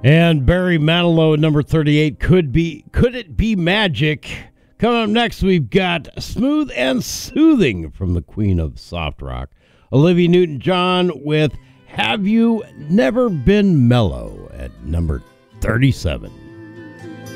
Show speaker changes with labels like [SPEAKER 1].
[SPEAKER 1] And Barry Manilow at number 38, Could It Be Magic? Coming up next, we've got Smooth and Soothing from the Queen of Soft Rock, Olivia Newton-John with Have You Never Been Mellow at number 37.